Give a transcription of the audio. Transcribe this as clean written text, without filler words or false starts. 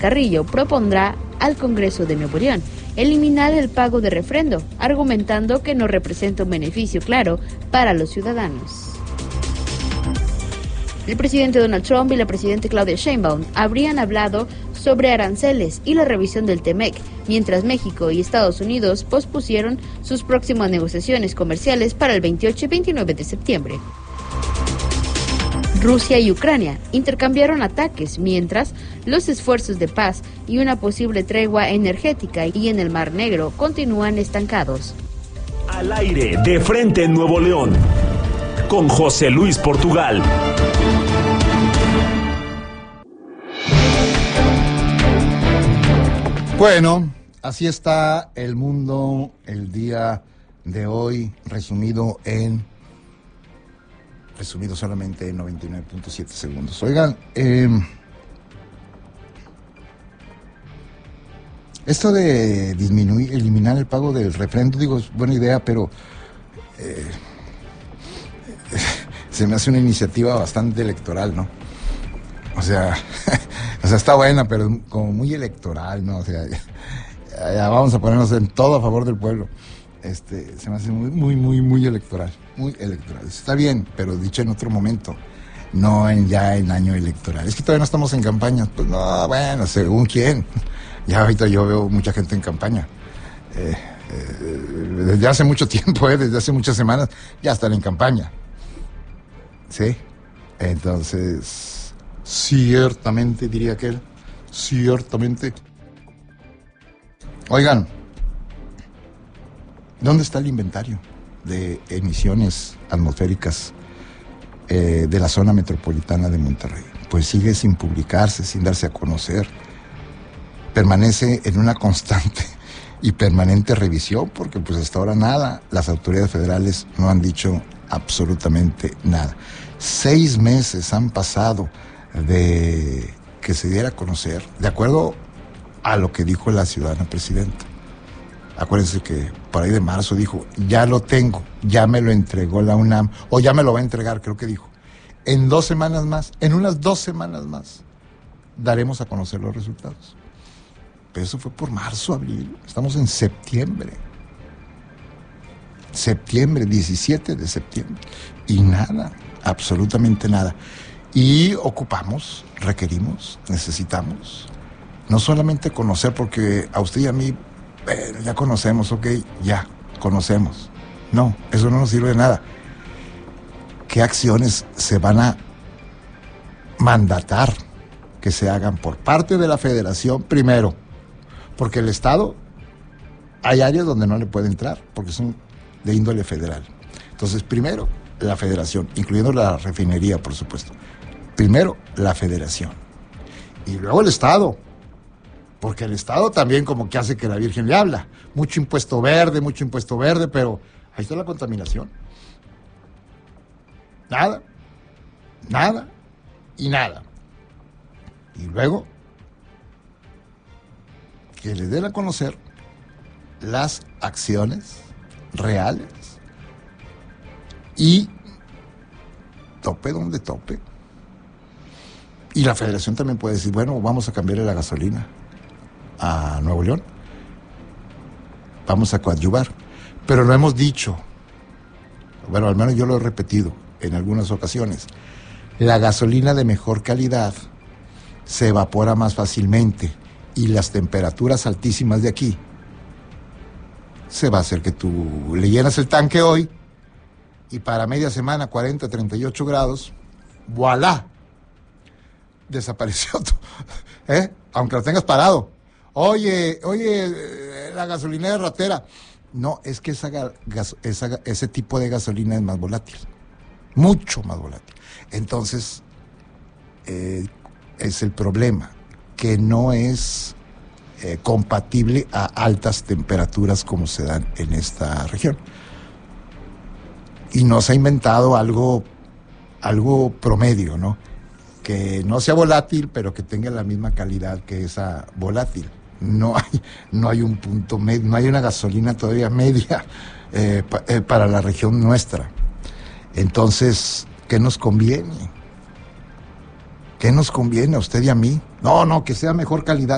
Carrillo propondrá al Congreso de Nuevo León eliminar el pago de refrendo, argumentando que no representa un beneficio claro para los ciudadanos. El presidente Donald Trump y la presidenta Claudia Sheinbaum habrían hablado sobre aranceles y la revisión del TEMEC, mientras México y Estados Unidos pospusieron sus próximas negociaciones comerciales para el 28 y 29 de septiembre. Rusia y Ucrania intercambiaron ataques, mientras los esfuerzos de paz y una posible tregua energética y en el Mar Negro continúan estancados. Al aire, de frente en Nuevo León, con José Luis Portugal. Bueno, así está el mundo el día de hoy, resumido solamente en 99.7 segundos. Oigan, esto de eliminar el pago del refrendo, digo, es buena idea, pero se me hace una iniciativa bastante electoral, ¿no? O sea, está buena, pero como muy electoral, ¿no? O sea, ya vamos a ponernos en todo a favor del pueblo. Se me hace muy electoral, muy electoral. Está bien, pero dicho en otro momento, no ya en año electoral. Es que todavía no estamos en campaña. Pues no, bueno, según quién. Ya ahorita yo veo mucha gente en campaña. Desde hace mucho tiempo, desde hace muchas semanas, ya están en campaña. ¿Sí? Entonces, ciertamente, diría aquel, ciertamente. Oigan, ¿dónde está el inventario de emisiones atmosféricas de la zona metropolitana de Monterrey? Pues sigue sin publicarse, sin darse a conocer. Permanece en una constante y permanente revisión, porque pues hasta ahora nada. Las autoridades federales no han dicho absolutamente nada. 6 meses han pasado de que se diera a conocer, de acuerdo a lo que dijo la ciudadana presidenta. Acuérdense que por ahí de marzo dijo, ya lo tengo, ya me lo entregó la UNAM, o ya me lo va a entregar, creo que dijo. En 2 semanas más, en unas 2 semanas más, daremos a conocer los resultados. Pero eso fue por marzo, abril, estamos en septiembre. Septiembre, 17 de septiembre. Y nada, absolutamente nada. Y ocupamos, requerimos, necesitamos, no solamente conocer, porque a usted y a mí, ya conocemos, ok, ya, conocemos. No, eso no nos sirve de nada. ¿Qué acciones se van a mandatar que se hagan por parte de la Federación primero? Porque el Estado, hay áreas donde no le puede entrar, porque son de índole federal. Entonces, primero, la Federación, incluyendo la refinería, por supuesto. Primero, la Federación. Y luego el Estado. Porque el Estado también como que hace que la Virgen le habla. Mucho impuesto verde, pero ahí está la contaminación. Nada, nada y nada. Y luego, que le den a conocer las acciones reales y tope donde tope. Y la Federación también puede decir, bueno, vamos a cambiarle la gasolina a Nuevo León, vamos a coadyuvar, pero lo hemos dicho, bueno, al menos yo lo he repetido en algunas ocasiones, la gasolina de mejor calidad se evapora más fácilmente y las temperaturas altísimas de aquí se va a hacer que tú le llenas el tanque hoy y para media semana 40, 38 grados, ¡voilá! Desapareció, aunque lo tengas parado. Oye, la gasolina es ratera. No, es que ese tipo de gasolina es más volátil, mucho más volátil. Entonces, es el problema, que no es compatible a altas temperaturas como se dan en esta región. Y no se ha inventado algo promedio, ¿no? Que no sea volátil, pero que tenga la misma calidad que esa volátil. No hay un punto medio, no hay una gasolina todavía media para la región nuestra. Entonces, ¿qué nos conviene? ¿Qué nos conviene a usted y a mí? No, que sea mejor calidad.